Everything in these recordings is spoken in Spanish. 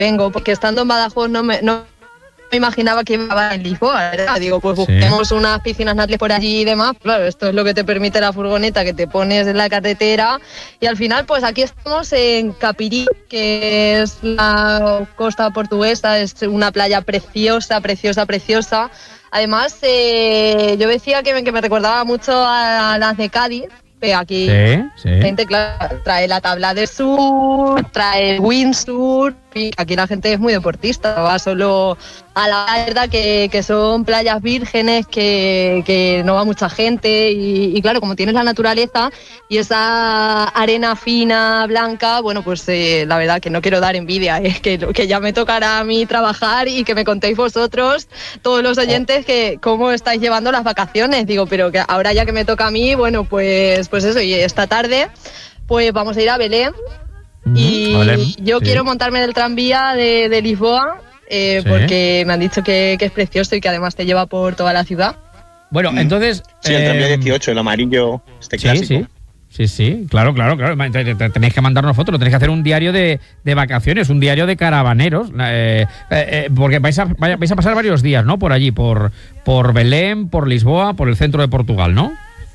vengo, porque estando en Badajoz no me imaginaba que iba en Lisboa, ¿verdad? Digo, pues busquemos unas piscinas naturales por allí y demás. Claro, esto es lo que te permite la furgoneta, que te pones en la carretera. Y al final, pues aquí estamos en Capirí, que es la costa portuguesa, es una playa preciosa, preciosa, preciosa. Además, yo decía que me recordaba mucho a las de Cádiz. Aquí gente, claro, trae la tabla de surf, trae el windsurf, y aquí la gente es muy deportista, va solo a la verdad que son playas vírgenes, que no va mucha gente y claro, como tienes la naturaleza y esa arena fina, blanca, bueno, pues la verdad que no quiero dar envidia, es que ya me tocará a mí trabajar y que me contéis vosotros, todos los oyentes, que cómo estáis llevando las vacaciones. Digo, pero que ahora ya que me toca a mí, bueno, pues eso, y esta tarde pues vamos a ir a Belém. Y yo quiero montarme en el tranvía de Lisboa, porque me han dicho que es precioso y que además te lleva por toda la ciudad. Bueno, entonces... Sí, el tranvía 18, el amarillo, clásico. Sí, claro. Tenéis que mandarnos fotos, tenéis que hacer un diario de vacaciones, un diario de caravaneros, porque vais a pasar varios días, ¿no? Por allí, por Belém, por Lisboa, por el centro de Portugal, ¿no?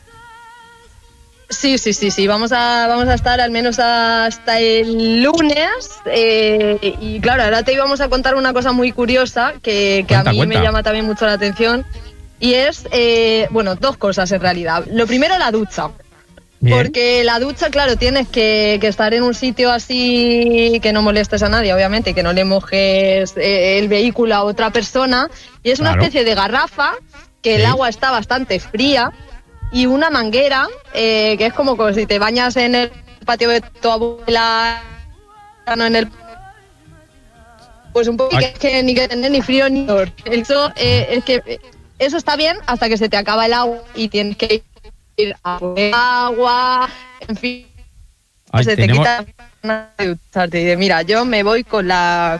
Sí, vamos a estar al menos hasta el lunes, y claro, ahora te íbamos a contar una cosa muy curiosa que a mí me llama también mucho la atención, y es, dos cosas en realidad. Lo primero, la ducha. Bien. Porque la ducha, claro, tienes que estar en un sitio así que no molestes a nadie, obviamente, que no le mojes el vehículo a otra persona, y es una especie de garrafa que el agua está bastante fría, y una manguera, que es como si te bañas en el patio de tu abuela, no en el... Pues un poco, que es que ni que tener ni frío ni calor. Eso, es que eso está bien hasta que se te acaba el agua y tienes que ir a poner agua, en fin. Se te quita de ducharte y de, mira, yo me voy con la...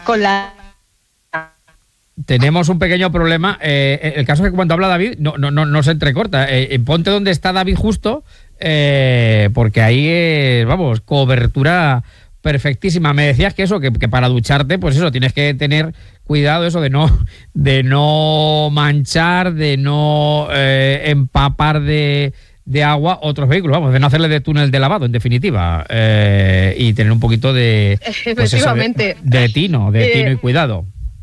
Tenemos un pequeño problema. El caso es que cuando habla David no se entrecorta. Ponte donde está David justo, porque ahí cobertura perfectísima. Me decías que eso, que para ducharte, pues eso, tienes que tener cuidado eso de no manchar, de no empapar de agua otros vehículos, de no hacerle de túnel de lavado, en definitiva, y tener un poquito de, pues eso, de tino y cuidado.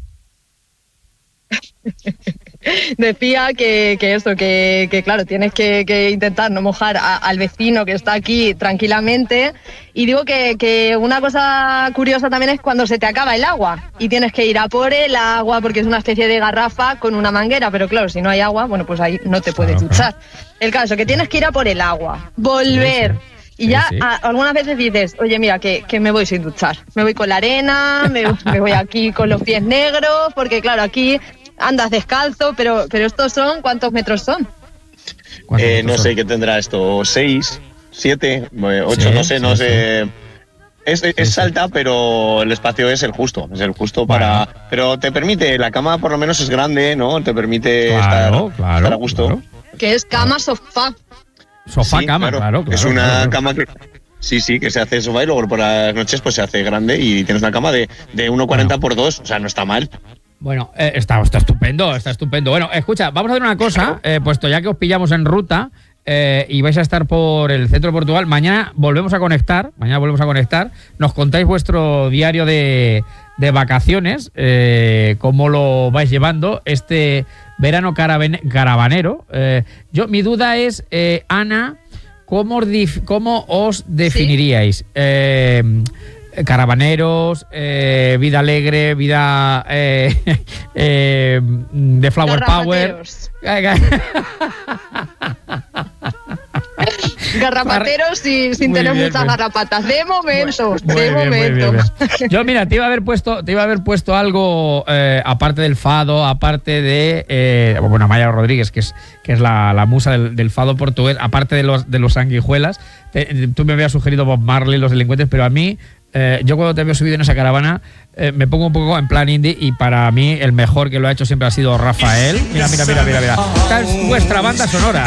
Decía que claro, tienes que intentar no mojar al vecino que está aquí tranquilamente. Y digo que una cosa curiosa también es cuando se te acaba el agua y tienes que ir a por el agua, porque es una especie de garrafa con una manguera, pero claro, si no hay agua, bueno, pues ahí no te puedes duchar. El caso, que tienes que ir a por el agua, volver. Y ya algunas veces dices, oye, mira, que me voy sin duchar. Me voy con la arena, me voy aquí con los pies negros, porque claro, aquí andas descalzo, pero estos son, ¿cuántos metros son? No sé qué tendrá esto, 6, 7, 8, no sé. Es alta, pero el espacio es el justo para... Bueno. Pero te permite, la cama por lo menos es grande, ¿no? Te permite estar a gusto. Claro. Que es cama, sofá. Sofá-cama, claro. Es una cama que... Sí, que se hace sofá y luego por las noches pues se hace grande y tienes una cama de 1,40 por 2, o sea, no está mal. Bueno, está estupendo, Bueno, escucha, vamos a hacer una cosa, puesto ya que os pillamos en ruta y vais a estar por el centro de Portugal, mañana volvemos a conectar, nos contáis vuestro diario de vacaciones, cómo lo vais llevando este verano caravanero. Mi duda es, Ana, ¿cómo os definiríais? Caravaneros, vida alegre, vida de flower power. Garrapateros sin tener muchas garrapatas. De momento. Yo, mira, te iba a haber puesto algo aparte del fado, aparte de Maya Rodríguez, que es la musa del fado portugués, aparte de los sanguijuelas. Tú me habías sugerido Bob Marley, Los Delincuentes, pero a mí, yo cuando te veo subido en esa caravana, me pongo un poco en plan indie, y para mí el mejor que lo ha hecho siempre ha sido Rafael. Mira. Esta es vuestra banda sonora.